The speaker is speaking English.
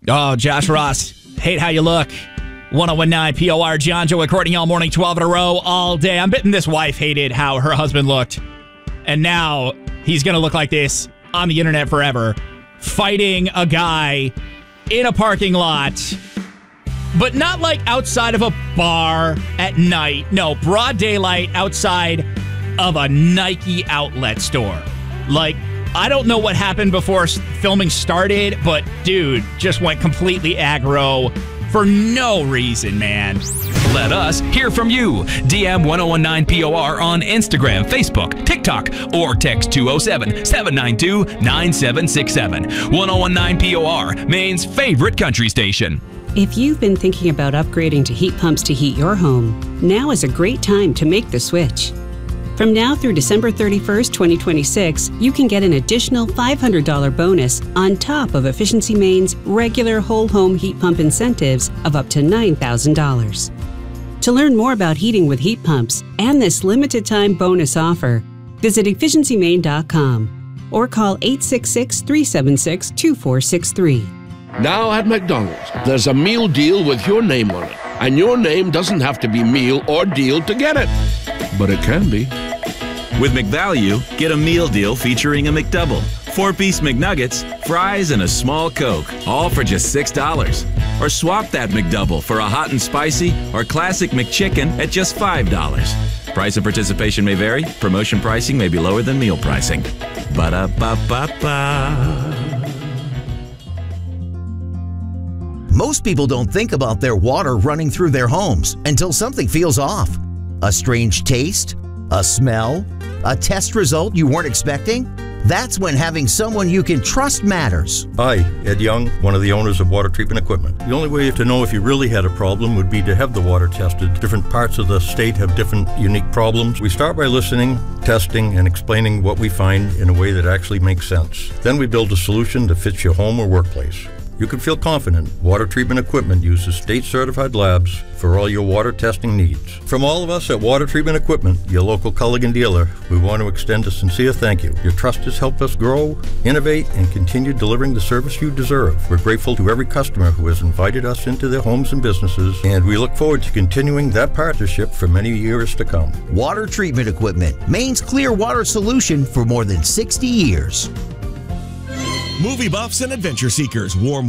Oh, Josh Ross, hate how you look. 1019 POR, John Joe, Courtney all morning, 12 in a row, all day. I'm betting this wife hated how her husband looked. And now he's going to look like this on the internet forever, fighting a guy in a parking lot, but not like outside of a bar at night. No, broad daylight outside of a Nike outlet store. Like, I don't know what happened before filming started, but dude just went completely aggro for no reason, man. Let us hear from you. DM 1019POR on Instagram, Facebook, TikTok, or text 207-792-9767. 1019POR, Maine's favorite country station. If you've been thinking about upgrading to heat pumps to heat your home, now is a great time to make the switch. From now through December 31st, 2026, you can get an additional $500 bonus on top of Efficiency Maine's regular whole home heat pump incentives of up to $9,000. To learn more about heating with heat pumps and this limited time bonus offer, visit efficiencymaine.com or call 866-376-2463. Now at McDonald's, there's a meal deal with your name on it. And your name doesn't have to be meal or deal to get it. But it can be. With McValue, get a meal deal featuring a McDouble, 4-piece McNuggets, fries, and a small Coke, all for just $6. Or swap that McDouble for a hot and spicy or classic McChicken at just $5. Price and participation may vary. Promotion pricing may be lower than meal pricing. Ba-da-ba-ba-ba. Most people don't think about their water running through their homes until something feels off. A strange taste? A smell? A test result you weren't expecting? That's when having someone you can trust matters. Hi, Ed Young, one of the owners of Water Treatment Equipment. The only way to know if you really had a problem would be to have the water tested. Different parts of the state have different unique problems. We start by listening, testing, and explaining what we find in a way that actually makes sense. Then we build a solution that fits your home or workplace. You can feel confident Water Treatment Equipment uses state-certified labs for all your water testing needs. From all of us at Water Treatment Equipment, your local Culligan dealer, we want to extend a sincere thank you. Your trust has helped us grow, innovate, and continue delivering the service you deserve. We're grateful to every customer who has invited us into their homes and businesses, and we look forward to continuing that partnership for many years to come. Water Treatment Equipment, Maine's clear water solution for more than 60 years. Movie buffs and adventure seekers, warm